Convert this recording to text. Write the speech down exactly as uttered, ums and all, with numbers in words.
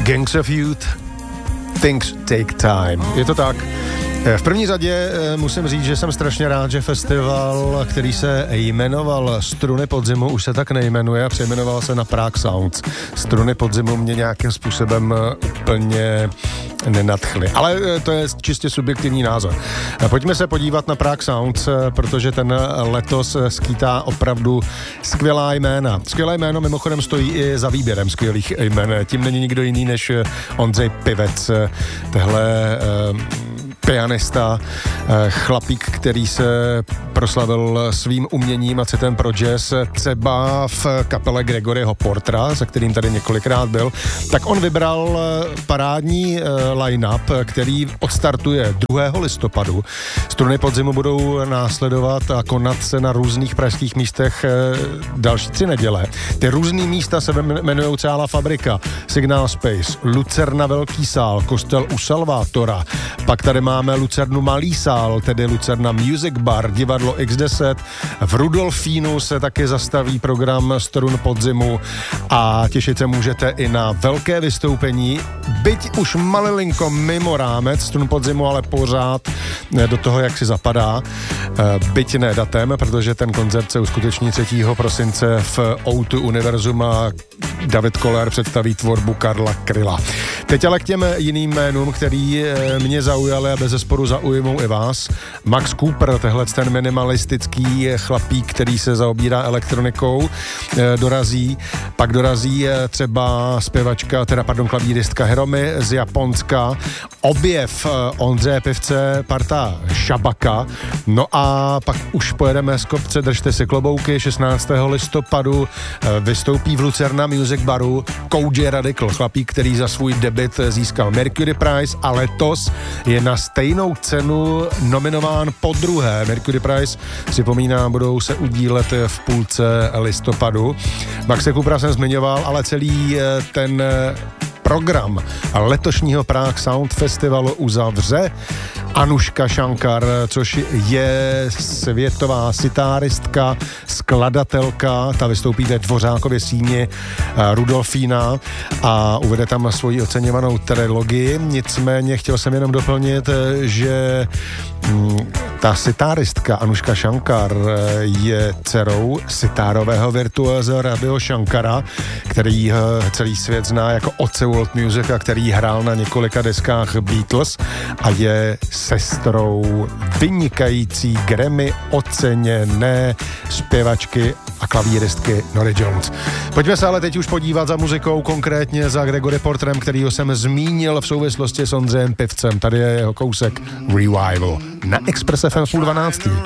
Gangs of Youth, Things Take Time. Je to tak. V první řadě musím říct, že jsem strašně rád, že festival, který se jmenoval Struny podzimu, už se tak nejmenuje a přejmenoval se na Prague Sounds. Struny podzimu mě nějakým způsobem úplně nenadchly. Ale to je čistě subjektivní názor. Pojďme se podívat na Prague Sounds, protože ten letos skýtá opravdu skvělá jména. Skvělé jméno mimochodem stojí i za výběrem skvělých jmen. Tím není nikdo jiný než Ondřej Pivec. Tehle pianista, chlapík, který se proslavil svým uměním a citem pro jazz třeba v kapele Gregoryho Portera, se kterým tady několikrát byl, tak on vybral parádní line-up, který odstartuje druhého listopadu. Struny podzimu budou následovat a konat se na různých pražských místech další tři neděle. Ty různý místa se jmenují třeba La Fabrika, Signal Space, Lucerna Velký sál, Kostel u Salvátora, pak tady máme Lucernu Malý sál, tedy Lucerna Music Bar, divadlo iks deset, v Rudolfínu se taky zastaví program Strun podzimu a těšit se můžete i na velké vystoupení, byť už malilinko mimo rámec Strun podzimu, ale pořád do toho, jak si zapadá, byť ne datem, protože ten koncert se uskuteční třetího prosince v ó dva Univerzum a David Koller představí tvorbu Karla Kryla. Teď ale k těm jiným jménům, který mě zaujaly a bezesporu zaujmou i vás. Max Cooper, tehle ten minimalistický chlapík, který se zaobírá elektronikou, dorazí. Pak dorazí třeba zpěvačka, teda pardon, klavíristka Hiromi z Japonska. Objev Ondřeje Pivce, parta Šabaka. No a pak už pojedeme z kopce, držte si klobouky, šestnáctého listopadu vystoupí v Lucerna Music Baru Koji Radical, chlapík, který za svůj debut získal Mercury Prize a letos je na stejnou cenu nominován po druhé. Mercury Prize, připomínám, budou se udílet v půlce listopadu. Maxe Coopera jsem zmiňoval, ale celý ten program letošního Prague Sound Festivalu uzavře Anuška Shankar, což je světová sitáristka, skladatelka, ta vystoupí ve Dvořákově síni Rudolfína a uvede tam svoji oceňovanou trilogii. Nicméně chtěl jsem jenom doplnit, že ta sitáristka Anuška Shankar je dcerou sitárového virtuóza Raviho Shankara, který celý svět zná jako otce world music a který hrál na několika deskách Beatles a je sestrou vynikající Grammy oceněné zpěvačky a klavíristky Norah Jones. Pojďme se ale teď už podívat za muzikou, konkrétně za Gregory Porterem, kterýho jsem zmínil v souvislosti s Ondřejem Pivcem. Tady je jeho kousek Revival na Express ef em půl dvanáctý.